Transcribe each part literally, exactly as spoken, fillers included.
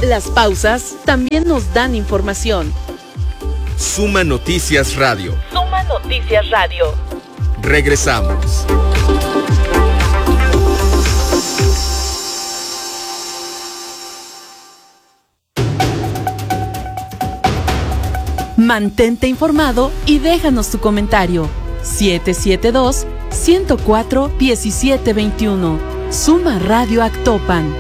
Las pausas también nos dan información. Suma Noticias Radio. Suma Noticias Radio. Regresamos. Mantente informado y déjanos tu comentario. siete siete dos, uno cero cuatro, uno siete dos uno. Suma Radio Actopan.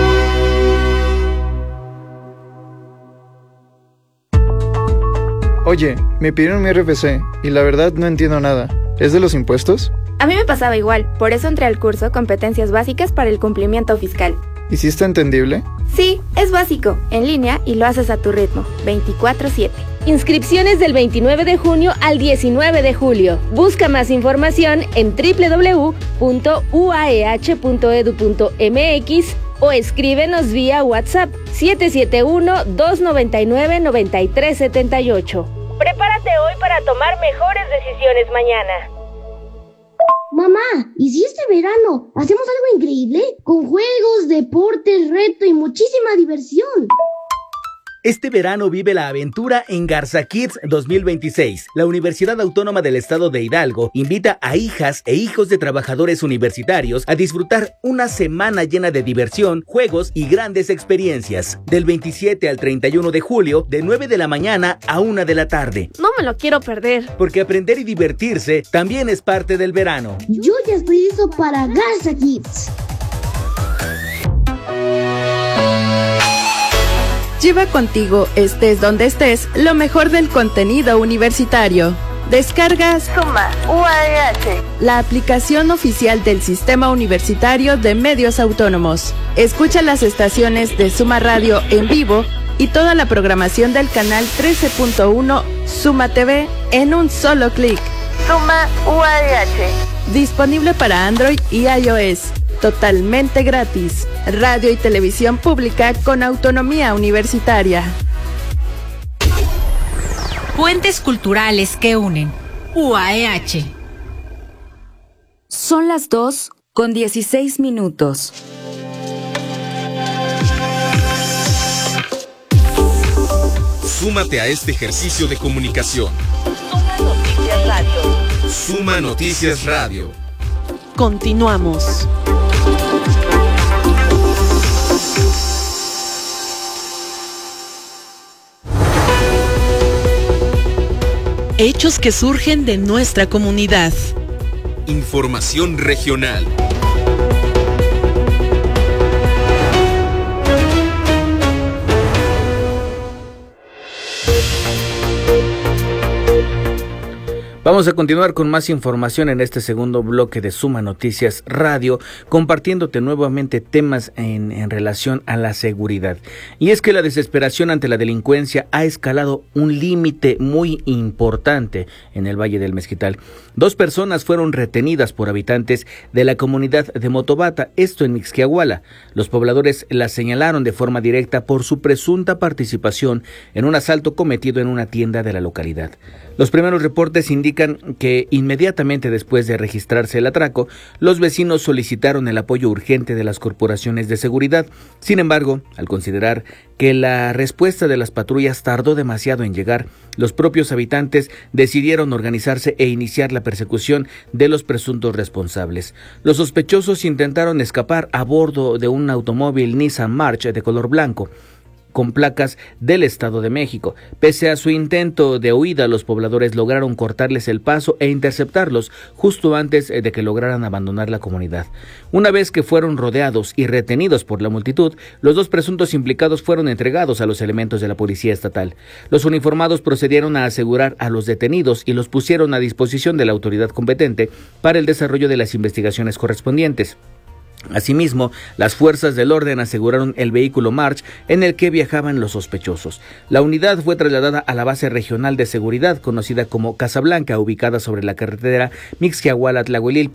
Oye, me pidieron mi R F C y la verdad no entiendo nada. ¿Es de los impuestos? A mí me pasaba igual, por eso entré al curso Competencias Básicas para el Cumplimiento Fiscal. ¿Y si está entendible? Sí, es básico, en línea y lo haces a tu ritmo, veinticuatro siete. Inscripciones del veintinueve de junio al diecinueve de julio. Busca más información en doble u doble u doble u punto u a e hache punto e d u punto m x o escríbenos vía WhatsApp siete siete uno, dos nueve nueve, nueve tres siete ocho. Prepárate hoy para tomar mejores decisiones mañana. Mamá, ¿y si este verano hacemos algo increíble? Con juegos, deportes, reto y muchísima diversión. Este verano vive la aventura en Garza Kids dos mil veintiséis. La Universidad Autónoma del Estado de Hidalgo invita a hijas e hijos de trabajadores universitarios a disfrutar una semana llena de diversión, juegos y grandes experiencias. Del veintisiete al treinta y uno de julio, de nueve de la mañana a una de la tarde. No me lo quiero perder. Porque aprender y divertirse también es parte del verano. Yo ya estoy listo para Garza Kids. Lleva contigo, estés donde estés, lo mejor del contenido universitario. Descargas Suma U A E H, la aplicación oficial del Sistema Universitario de Medios Autónomos. Escucha las estaciones de Suma Radio en vivo y toda la programación del canal trece punto uno Suma T V en un solo clic. Suma U A E H. Disponible para Android y iOS. Totalmente gratis. Radio y televisión pública con autonomía universitaria. Puentes culturales que unen. U A E H. Son las dos con dieciséis minutos. Súmate a este ejercicio de comunicación. Suma Noticias Radio. Suma Noticias Radio. Continuamos. Hechos que surgen de nuestra comunidad. Información regional. Vamos a continuar con más información en este segundo bloque de Suma Noticias Radio, compartiéndote nuevamente temas en, en relación a la seguridad. Y es que la desesperación ante la delincuencia ha escalado un límite muy importante en el Valle del Mezquital. Dos personas fueron retenidas por habitantes de la comunidad de Motobata, esto en Mixquiahuala. Los pobladores las señalaron de forma directa por su presunta participación en un asalto cometido en una tienda de la localidad. Los primeros reportes indican que inmediatamente después de registrarse el atraco, los vecinos solicitaron el apoyo urgente de las corporaciones de seguridad. Sin embargo, al considerar que la respuesta de las patrullas tardó demasiado en llegar, los propios habitantes decidieron organizarse e iniciar la persecución de los presuntos responsables. Los sospechosos intentaron escapar a bordo de un automóvil Nissan March de color blanco, con placas del Estado de México. Pese a su intento de huida, los pobladores lograron cortarles el paso e interceptarlos justo antes de que lograran abandonar la comunidad. Una vez que fueron rodeados y retenidos por la multitud, los dos presuntos implicados fueron entregados a los elementos de la policía estatal. Los uniformados procedieron a asegurar a los detenidos y los pusieron a disposición de la autoridad competente para el desarrollo de las investigaciones correspondientes. Asimismo, las fuerzas del orden aseguraron el vehículo March en el que viajaban los sospechosos. La unidad fue trasladada a la base regional de seguridad conocida como Casablanca, ubicada sobre la carretera Mixquiahuala-Tlahuelilpan.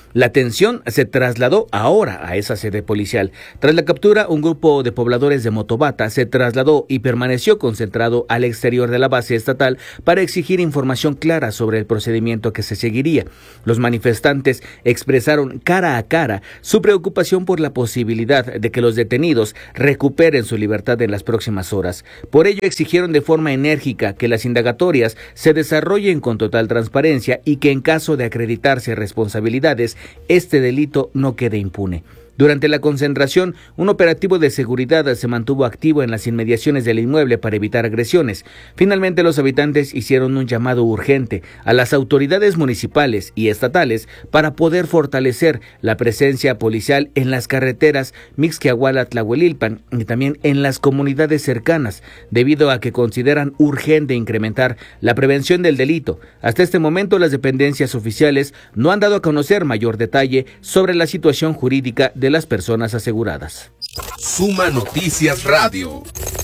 La atención se trasladó ahora a esa sede policial. Tras la captura, un grupo de pobladores de Motobata se trasladó y permaneció concentrado al exterior de la base estatal para exigir información clara sobre el procedimiento que se seguiría. Los manifestantes expresaron cara a cara su preocupación por la posibilidad de que los detenidos recuperen su libertad en las próximas horas. Por ello, exigieron de forma enérgica que las indagatorias se desarrollen con total transparencia y que en caso de acreditarse responsabilidades, este delito no quede impune. Durante la concentración, un operativo de seguridad se mantuvo activo en las inmediaciones del inmueble para evitar agresiones. Finalmente, los habitantes hicieron un llamado urgente a las autoridades municipales y estatales para poder fortalecer la presencia policial en las carreteras Mixquiahuala-Tlahuelilpan y también en las comunidades cercanas, debido a que consideran urgente incrementar la prevención del delito. Hasta este momento, las dependencias oficiales no han dado a conocer mayor detalle sobre la situación jurídica de las personas aseguradas. Suma Noticias Radio.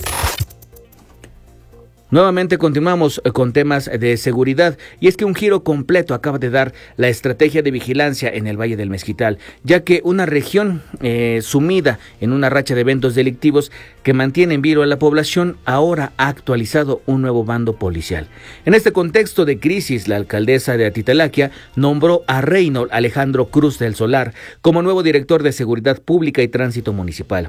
Nuevamente continuamos con temas de seguridad, y es que un giro completo acaba de dar la estrategia de vigilancia en el Valle del Mezquital, ya que una región eh, sumida en una racha de eventos delictivos que mantiene en vilo a la población ahora ha actualizado un nuevo bando policial. En este contexto de crisis, la alcaldesa de Atitalaquia nombró a Reynold Alejandro Cruz del Solar como nuevo director de Seguridad Pública y Tránsito Municipal.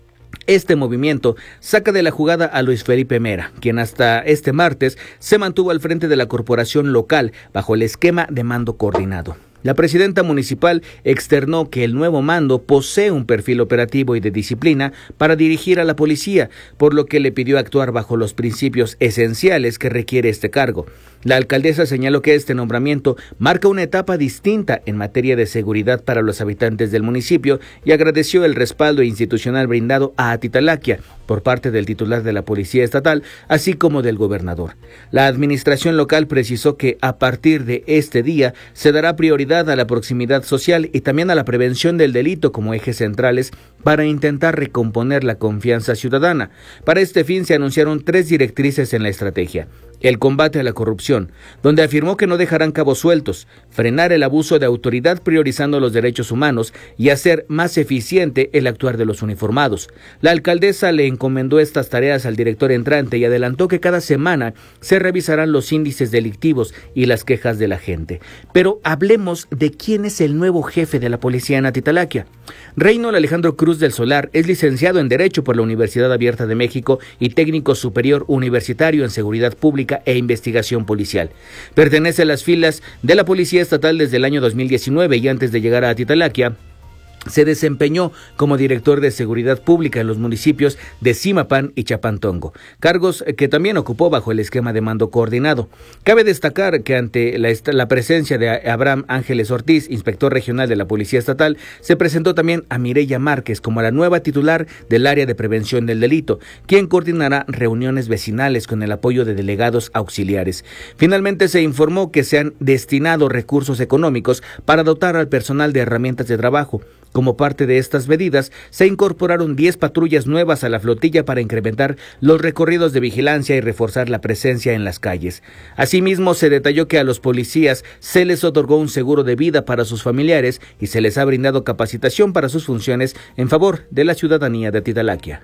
Este movimiento saca de la jugada a Luis Felipe Mera, quien hasta este martes se mantuvo al frente de la corporación local bajo el esquema de mando coordinado. La presidenta municipal externó que el nuevo mando posee un perfil operativo y de disciplina para dirigir a la policía, por lo que le pidió actuar bajo los principios esenciales que requiere este cargo. La alcaldesa señaló que este nombramiento marca una etapa distinta en materia de seguridad para los habitantes del municipio y agradeció el respaldo institucional brindado a Atitalaquia por parte del titular de la Policía Estatal, así como del gobernador. La administración local precisó que a partir de este día se dará prioridad a la proximidad social y también a la prevención del delito como ejes centrales para intentar recomponer la confianza ciudadana. Para este fin se anunciaron tres directrices en la estrategia. El combate a la corrupción, donde afirmó que no dejarán cabos sueltos, frenar el abuso de autoridad priorizando los derechos humanos y hacer más eficiente el actuar de los uniformados. La alcaldesa le encomendó estas tareas al director entrante y adelantó que cada semana se revisarán los índices delictivos y las quejas de la gente. Pero hablemos de quién es el nuevo jefe de la policía en Atitalaquia. Reynold Alejandro Cruz del Solar es licenciado en Derecho por la Universidad Abierta de México y técnico superior universitario en Seguridad Pública e Investigación Policial. Pertenece a las filas de la Policía Estatal desde el año dos mil diecinueve y antes de llegar a Atitalaquia se desempeñó como director de Seguridad Pública en los municipios de Zimapán y Chapantongo, cargos que también ocupó bajo el esquema de mando coordinado. Cabe destacar que ante la, la presencia de Abraham Ángeles Ortiz, inspector regional de la Policía Estatal, se presentó también a Mireya Márquez como la nueva titular del área de prevención del delito, quien coordinará reuniones vecinales con el apoyo de delegados auxiliares. Finalmente se informó que se han destinado recursos económicos para dotar al personal de herramientas de trabajo. Como parte de estas medidas, se incorporaron diez patrullas nuevas a la flotilla para incrementar los recorridos de vigilancia y reforzar la presencia en las calles. Asimismo, se detalló que a los policías se les otorgó un seguro de vida para sus familiares y se les ha brindado capacitación para sus funciones en favor de la ciudadanía de Atitalaquia.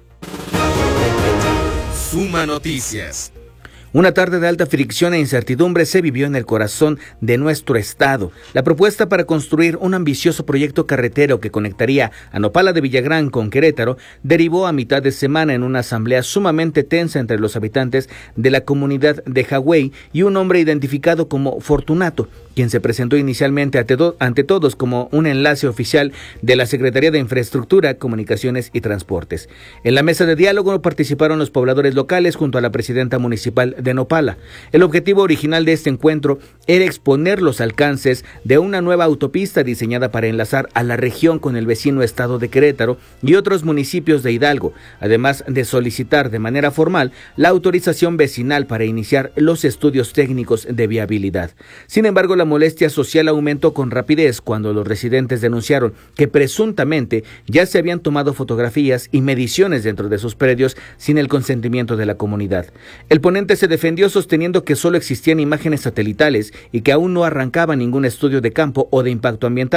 Suma Noticias. Una tarde de alta fricción e incertidumbre se vivió en el corazón de nuestro estado. La propuesta para construir un ambicioso proyecto carretero que conectaría a Nopala de Villagrán con Querétaro derivó a mitad de semana en una asamblea sumamente tensa entre los habitantes de la comunidad de Hawái y un hombre identificado como Fortunato, quien se presentó inicialmente ante, do- ante todos como un enlace oficial de la Secretaría de Infraestructura, Comunicaciones y Transportes. En la mesa de diálogo participaron los pobladores locales junto a la presidenta municipal de Nopala. El objetivo original de este encuentro era exponer los alcances de una nueva autopista diseñada para enlazar a la región con el vecino estado de Querétaro y otros municipios de Hidalgo, además de solicitar de manera formal la autorización vecinal para iniciar los estudios técnicos de viabilidad. Sin embargo, la molestia social aumentó con rapidez cuando los residentes denunciaron que presuntamente ya se habían tomado fotografías y mediciones dentro de sus predios sin el consentimiento de la comunidad. El ponente se defendió sosteniendo que solo existían imágenes satelitales y que aún no arrancaba ningún estudio de campo o de impacto ambiental.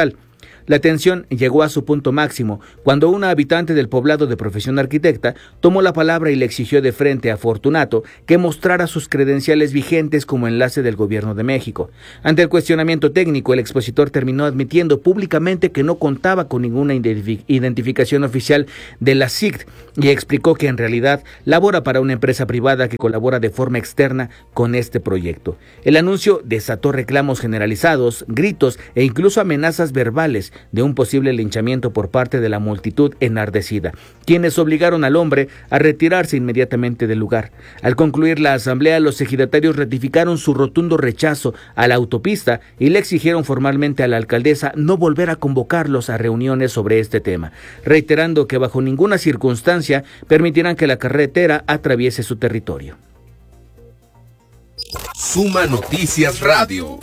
La tensión llegó a su punto máximo cuando una habitante del poblado de profesión arquitecta tomó la palabra y le exigió de frente a Fortunato que mostrara sus credenciales vigentes como enlace del gobierno de México. Ante el cuestionamiento técnico, el expositor terminó admitiendo públicamente que no contaba con ninguna identificación oficial de la S I C T y explicó que en realidad labora para una empresa privada que colabora de forma externa con este proyecto. El anuncio desató reclamos generalizados, gritos e incluso amenazas verbales de un posible linchamiento por parte de la multitud enardecida, quienes obligaron al hombre a retirarse inmediatamente del lugar. Al concluir la asamblea, los ejidatarios ratificaron su rotundo rechazo a la autopista y le exigieron formalmente a la alcaldesa no volver a convocarlos a reuniones sobre este tema, reiterando que bajo ninguna circunstancia permitirán que la carretera atraviese su territorio. Suma Noticias Radio.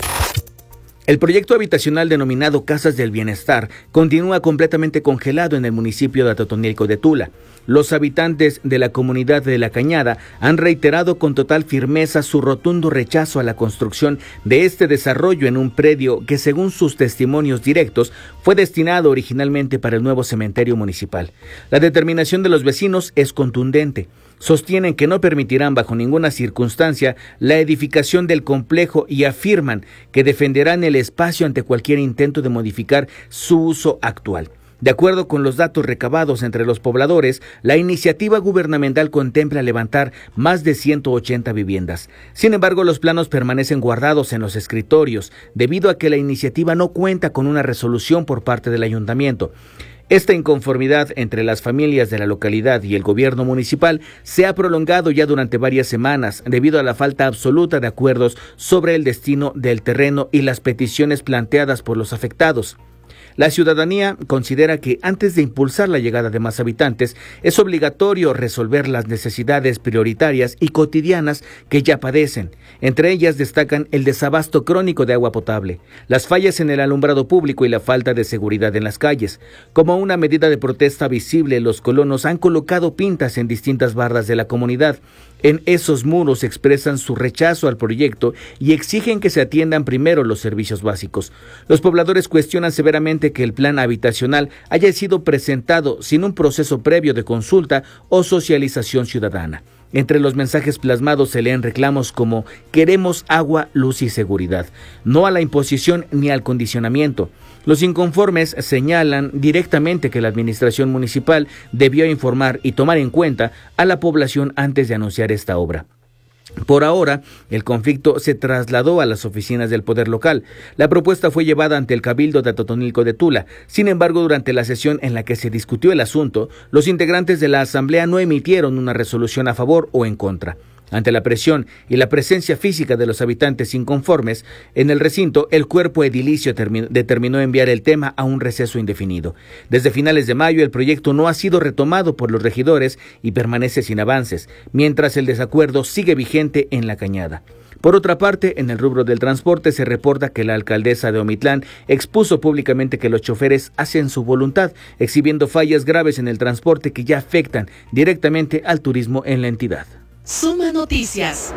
El proyecto habitacional denominado Casas del Bienestar continúa completamente congelado en el municipio de Atotonilco de Tula. Los habitantes de la comunidad de La Cañada han reiterado con total firmeza su rotundo rechazo a la construcción de este desarrollo en un predio que, según sus testimonios directos, fue destinado originalmente para el nuevo cementerio municipal. La determinación de los vecinos es contundente. Sostienen que no permitirán bajo ninguna circunstancia la edificación del complejo y afirman que defenderán el espacio ante cualquier intento de modificar su uso actual. De acuerdo con los datos recabados entre los pobladores, la iniciativa gubernamental contempla levantar más de ciento ochenta viviendas. Sin embargo, los planos permanecen guardados en los escritorios debido a que la iniciativa no cuenta con una resolución por parte del ayuntamiento. Esta inconformidad entre las familias de la localidad y el gobierno municipal se ha prolongado ya durante varias semanas debido a la falta absoluta de acuerdos sobre el destino del terreno y las peticiones planteadas por los afectados. La ciudadanía considera que antes de impulsar la llegada de más habitantes es obligatorio resolver las necesidades prioritarias y cotidianas que ya padecen. Entre ellas destacan el desabasto crónico de agua potable, las fallas en el alumbrado público y la falta de seguridad en las calles. Como una medida de protesta visible, los colonos han colocado pintas en distintas bardas de la comunidad. En esos muros expresan su rechazo al proyecto y exigen que se atiendan primero los servicios básicos. Los pobladores cuestionan severamente que el plan habitacional haya sido presentado sin un proceso previo de consulta o socialización ciudadana. Entre los mensajes plasmados se leen reclamos como queremos agua, luz y seguridad, no a la imposición ni al condicionamiento. Los inconformes señalan directamente que la administración municipal debió informar y tomar en cuenta a la población antes de anunciar esta obra. Por ahora, el conflicto se trasladó a las oficinas del poder local. La propuesta fue llevada ante el Cabildo de Atotonilco de Tula. Sin embargo, durante la sesión en la que se discutió el asunto, los integrantes de la asamblea no emitieron una resolución a favor o en contra. Ante la presión y la presencia física de los habitantes inconformes en el recinto, el cuerpo edilicio termi- determinó enviar el tema a un receso indefinido. Desde finales de mayo, el proyecto no ha sido retomado por los regidores y permanece sin avances, mientras el desacuerdo sigue vigente en La Cañada. Por otra parte, en el rubro del transporte se reporta que la alcaldesa de Omitlán expuso públicamente que los choferes hacen su voluntad, exhibiendo fallas graves en el transporte que ya afectan directamente al turismo en la entidad. Suma Noticias.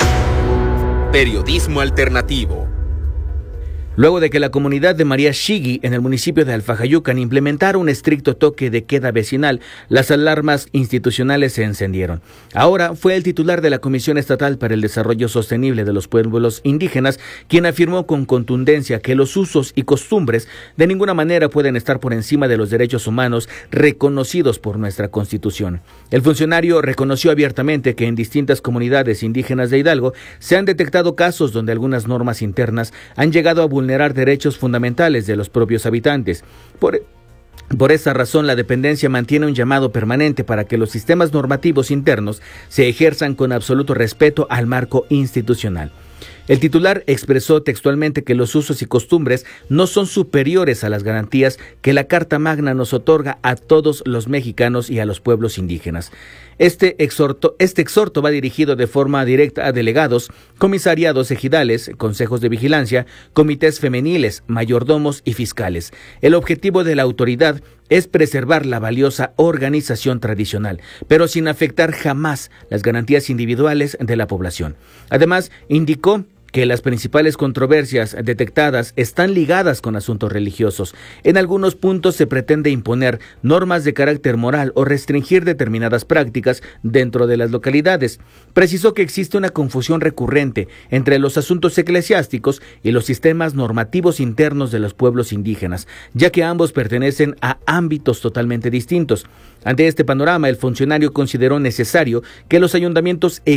Periodismo alternativo. Luego de que la comunidad de María Shigi en el municipio de Alfajayucan implementara un estricto toque de queda vecinal, las alarmas institucionales se encendieron. Ahora fue el titular de la Comisión Estatal para el Desarrollo Sostenible de los Pueblos Indígenas quien afirmó con contundencia que los usos y costumbres de ninguna manera pueden estar por encima de los derechos humanos reconocidos por nuestra Constitución. El funcionario reconoció abiertamente que en distintas comunidades indígenas de Hidalgo se han detectado casos donde algunas normas internas han llegado a vulnerar vulnerar derechos fundamentales de los propios habitantes. Por, por esa razón, la dependencia mantiene un llamado permanente para que los sistemas normativos internos se ejerzan con absoluto respeto al marco institucional. El titular expresó textualmente que los usos y costumbres no son superiores a las garantías que la Carta Magna nos otorga a todos los mexicanos y a los pueblos indígenas. Este exhorto, este exhorto va dirigido de forma directa a delegados, comisariados ejidales, consejos de vigilancia, comités femeniles, mayordomos y fiscales. El objetivo de la autoridad es preservar la valiosa organización tradicional, pero sin afectar jamás las garantías individuales de la población. Además, indicó que las principales controversias detectadas están ligadas con asuntos religiosos. En algunos puntos se pretende imponer normas de carácter moral o restringir determinadas prácticas dentro de las localidades. Precisó que existe una confusión recurrente entre los asuntos eclesiásticos y los sistemas normativos internos de los pueblos indígenas, ya que ambos pertenecen a ámbitos totalmente distintos. Ante este panorama, el funcionario consideró necesario que los ayuntamientos